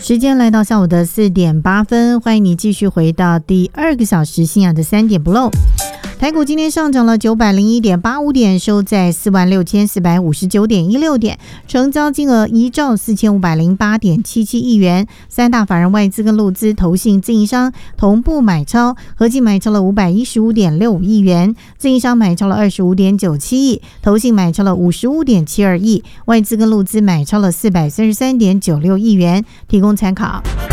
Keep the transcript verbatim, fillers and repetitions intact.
时间来到下午的四点八分，欢迎你继续回到第二个小时信仰的三点不漏。台股今天上涨了九百零一点八五点，收在四万六千四百五十九点一六点，成交金额一兆四千五百零八点七七亿元。三大法人外资跟陆资投信自营商同步买超，合计买超了五百一十五点六五亿元，自营商买超了二十五点九七亿，投信买超了五十五点七二亿，外资跟陆资买超了四百三十三点九六亿元，提供参考。